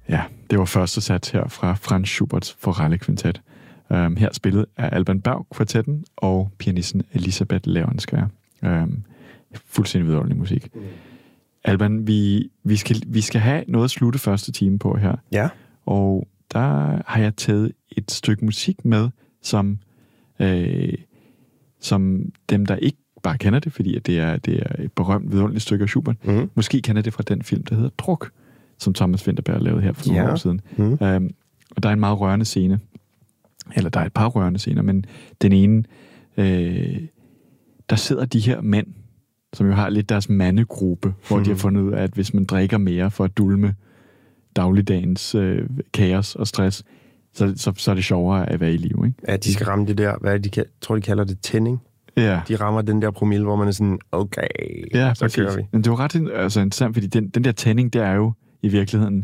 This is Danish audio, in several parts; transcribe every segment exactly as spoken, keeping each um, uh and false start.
Ja, det var første sats her fra Franz Schuberts Forelle Kvintet. Um, her spillet af Alban Berg Kvartetten og pianisten Elisabeth Leonskær. Um, fuldstændig vidunderlig musik. Mm. Alban, vi, vi, skal, vi skal have noget at slutte første time på her. Ja. Og der har jeg taget et stykke musik med, som, øh, som dem, der ikke bare kender det, fordi det er, det er et berømt, vidunderligt stykke af Schubert, mm. måske kender det fra den film, der hedder Druk, som Thomas Vinterberg lavede her for nogle ja. år siden. Mm. Um, og der er en meget rørende scene, eller der er et par rørende scener, men den ene, øh, der sidder de her mænd, som jo har lidt deres mandegruppe, hvor mm. de har fundet ud af, at hvis man drikker mere for at dulme dagligdagens øh, kaos og stress, så, så, så er det sjovere at være i live, ikke? Ja, de skal ramme det der, hvad de tror, de kalder det tænding. Ja. De rammer den der promille, hvor man er sådan, okay, ja, så kører vi. Men det er jo ret altså, interessant, fordi den, den der tænding, det er jo i virkeligheden,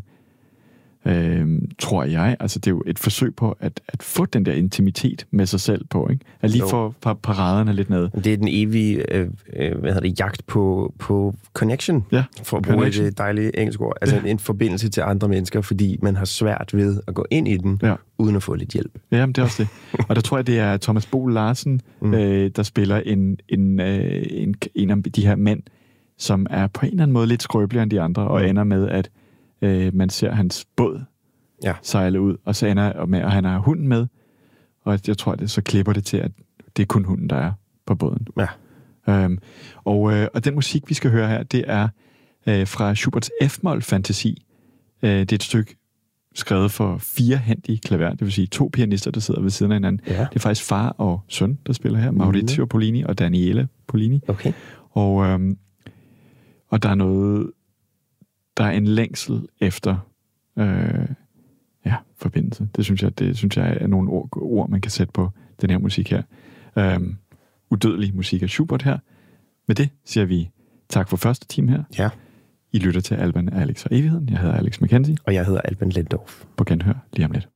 øh, tror jeg, altså det er jo et forsøg på at, at få den der intimitet med sig selv på, ikke? At lige få par, paraderne lidt ned. Det er den evige, øh, øh, hvad hedder det, jagt på, på connection, ja, for at bruge connection. Det dejlige engelsk ord. Altså ja. en forbindelse til andre mennesker, fordi man har svært ved at gå ind i den, ja. uden at få lidt hjælp. Ja, men det er også det. Og der tror jeg, det er Thomas Bo Larsen, mm. øh, der spiller en, en, øh, en, en af de her mænd, som er på en eller anden måde lidt skrøbeligere end de andre, og mm. ender med, at øh, man ser hans båd ja. sejle ud, og så ender med, at han har hunden med, og jeg tror, det så klipper det til, at det er kun hunden, der er på båden. Ja. Øhm, og, øh, og den musik, vi skal høre her, det er øh, fra Schuberts F-mol-fantasi. Øh, det er et stykke skrevet for firehændig klaver, det vil sige to pianister, der sidder ved siden af hinanden. Ja. Det er faktisk far og søn, der spiller her, Maurizio mm. Pollini og Daniele Pollini. Okay. Og, øhm, og der er noget, der er en længsel efter øh, ja, forbindelse. Det synes jeg, det synes jeg er nogle ord, ord, man kan sætte på den her musik her. Øhm, udødelig musik af Schubert her. Med det siger vi tak for første time her. Ja. I lytter til Alban, Alex og Evigheden. Jeg hedder Alex McKenzie. Og jeg hedder Alban Lendorf. På genhør lige om lidt.